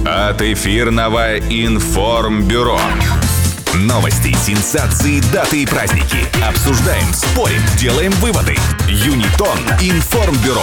от эфирного информбюро. Новости, сенсации, даты и праздники. Обсуждаем, спорим, делаем выводы. Юнитон информбюро.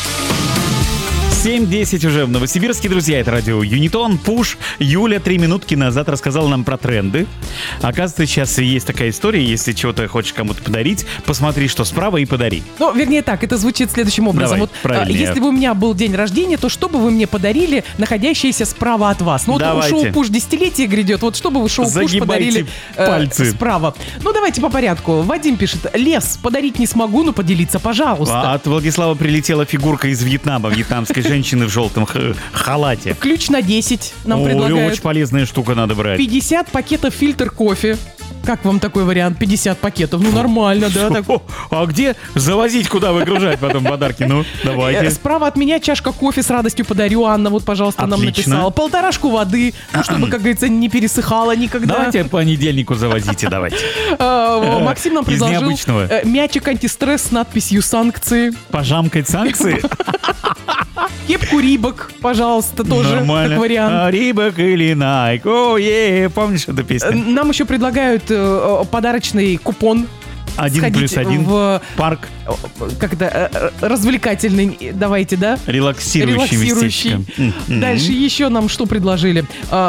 7:10 уже в Новосибирске, друзья. Это радио Юнитон, Пуш. Юля 3 минутки назад рассказала нам про тренды. Оказывается, сейчас есть такая история. Если чего-то хочешь кому-то подарить, посмотри, что справа, и подари. Ну, вернее так, это звучит следующим образом. Давай, правильнее. Если бы у меня был день рождения, то что бы вы мне подарили, находящееся справа от вас? Ну, вот Давайте. шоу Пуш десятилетие грядет. Вот что бы вы шоу Пуш Загибайте подарили пальцы. справа? Ну, давайте по порядку. Вадим пишет: лес подарить не смогу, но поделиться, пожалуйста. От Владислава прилетела фигурка из Вьетнама, вьетнамской женщины в желтом халате. Ключ на 10 нам Ой, предлагают. очень полезная штука, надо брать. 50 пакетов фильтр кофе. Как вам такой вариант? 50 пакетов. Ну, нормально, да? Так. А где завозить, куда выгружать потом подарки? Ну, давайте. Справа от меня чашка кофе с радостью подарю. Анна, вот, пожалуйста, нам Отлично. написала. 1,5 воды, ну, чтобы, как говорится, не пересыхала никогда. Давайте по понедельнику завозите, давайте. Максим нам Из предложил необычного. мячик антистресс с надписью «Санкции». Пожамкать санкции? Кепку Рибок, пожалуйста, тоже Нормально. как вариант. Рибок или Найк. Помнишь эту песню? Нам еще предлагают подарочный купон. 1+1. в Парк. как это, развлекательный, давайте, да? Релаксирующий местечко. Дальше еще нам что предложили?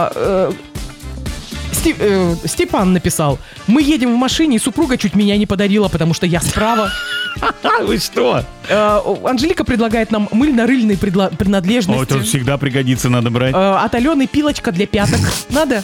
Степан написал: мы едем в машине, и супруга чуть меня не подарила, потому что я справа. Вы что? Анжелика предлагает нам мыльно-рыльные О, принадлежности. это всегда пригодится, надо брать. От Алены пилочка для пяток. Надо?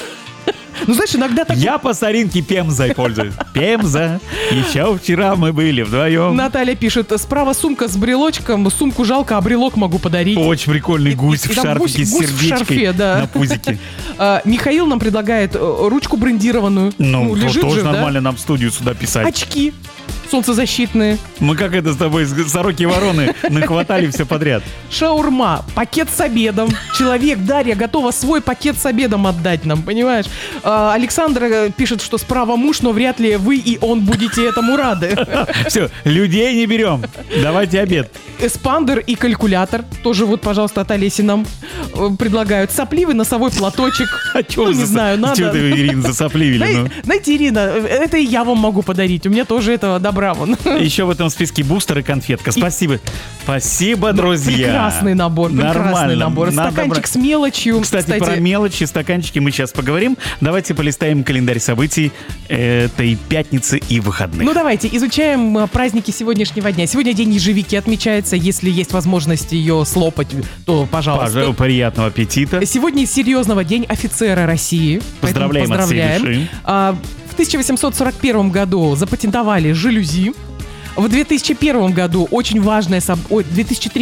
Ну, знаешь, иногда так... Я по старинке Пемзой пользуюсь. Пемза. Еще вчера мы были вдвоем. Наталья пишет: справа сумка с брелочком, сумку жалко, а брелок могу подарить. Очень прикольный гусь И в там шарфике с гусь в сердечкой шарфе, да. на пузике. Михаил нам предлагает ручку брендированную. Ну, лежит тоже же, да? нормально нам в студию сюда писать. Очки солнцезащитные. Мы как это с тобой, сороки и вороны, нахватали все подряд. Шаурма, пакет с обедом. Человек, Дарья, готова свой пакет с обедом отдать нам, понимаешь? Александр пишет, что справа муж, но вряд ли вы и он будете этому рады. Все, людей не берем. Давайте обед. Эспандер и калькулятор. Тоже вот, пожалуйста, от Олеси нам предлагают. Сопливый носовой платочек. А чего не знаю, надо. Чего ты, Ирина, засопливили? Ну? Знаете, Ирина, это и я вам могу подарить. У меня тоже этого добра вон. Еще в этом списке бустер и конфетка. Спасибо. Спасибо, друзья. Прекрасный набор, прекрасный Нормально. набор. Надо Стаканчик брать. с мелочью. Кстати, про мелочи, стаканчики мы сейчас поговорим. Давайте полистаем календарь событий этой пятницы и выходных. Ну давайте, изучаем праздники сегодняшнего дня. Сегодня день ежевики отмечается. Если есть возможность ее слопать, то пожалуйста. Приятного аппетита. Сегодня серьезного день офицера России. Поэтому Поздравляем от всей души. В 1841 году запатентовали жалюзи. В 2001 году очень важное событие... В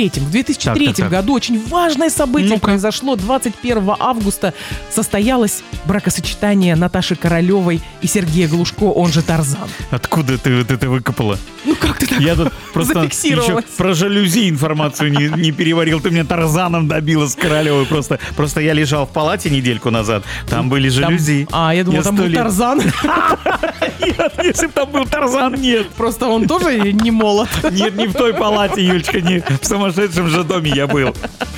2003 году очень важное событие произошло. 21 августа состоялось бракосочетание Наташи Королевой и Сергея Глушко, он же Тарзан. Откуда ты вот это выкопала? Ну как ты так Я тут просто еще зафиксировалась? про жалюзи информацию не переварил. Ты меня Тарзаном добила с Королевой. Просто я лежал в палате недельку назад. Там были жалюзи. Я думал, там был Тарзан. Нет, если бы там был Тарзан, нет. Просто он тоже не молод. Нет, не в той палате, Юлечка, не в сумасшедшем же доме я был.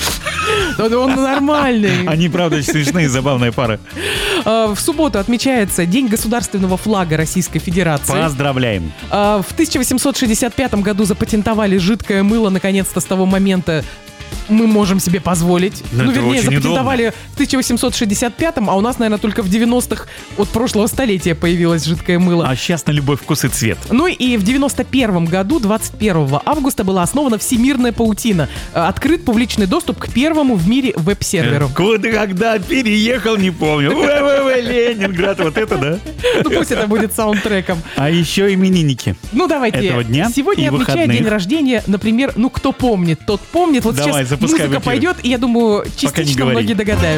Он нормальный. Они, правда, очень смешные, забавная пара. В субботу отмечается День государственного флага Российской Федерации. Поздравляем. В 1865 году запатентовали жидкое мыло. Наконец-то с того момента мы можем себе позволить. Но это вернее, очень запатентовали в 1865-м, а у нас, наверное, только в 90-х от прошлого столетия появилось жидкое мыло. А сейчас на любой вкус и цвет. Ну и в 91 году, 21 августа, была основана Всемирная паутина. Открыт публичный доступ к первому в мире веб-серверу. Куда, когда переехал, не помню. Ленинград, вот это, да? Ну пусть это будет саундтреком. А еще именинники. Ну давайте. Этого дня Сегодня и отмечает выходных. день рождения, например, кто помнит, тот помнит. Вот Давай, сейчас запускай в музыка эфир. пойдет, и я думаю, не частично говори. многие догадаются.